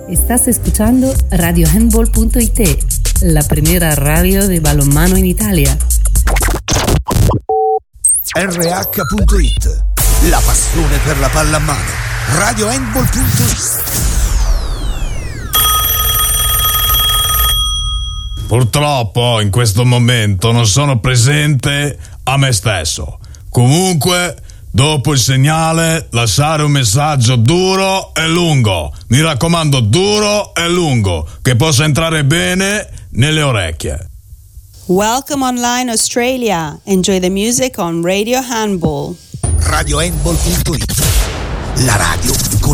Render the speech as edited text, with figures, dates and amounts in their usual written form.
Estás escuchando RadioHandball.it, la primera radio de balonmano in Italia. RH.it, la passione per la pallamano. RadioHandball.it. Purtroppo in questo momento non sono presente a me stesso. Comunque, dopo il segnale, lasciare un messaggio duro e lungo. Mi raccomando, duro e lungo, che possa entrare bene nelle orecchie. Welcome online Australia. Enjoy the music on Radio Handball. RadioHandball.it, la radio